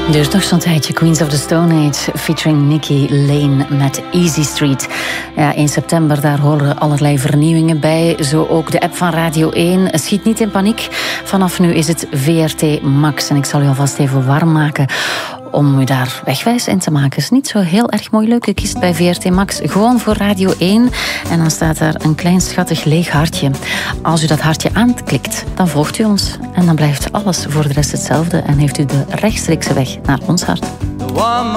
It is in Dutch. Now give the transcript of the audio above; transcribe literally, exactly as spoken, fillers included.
Dus nog zo'n tijdje Queens of the Stone Age featuring Nicky Lane met Easy Street. Ja, in september, daar horen allerlei vernieuwingen bij. Zo ook de app van Radio één. Schiet niet in paniek. Vanaf nu is het V R T Max. En ik zal u alvast even warm maken om u daar wegwijs in te maken. Het is niet zo heel erg mooi leuk. U kiest bij V R T Max gewoon voor Radio één. En dan staat daar een klein schattig leeg hartje. Als u dat hartje aanklikt, dan volgt u ons. En dan blijft alles voor de rest hetzelfde. En heeft u de rechtstreekse weg naar ons hart.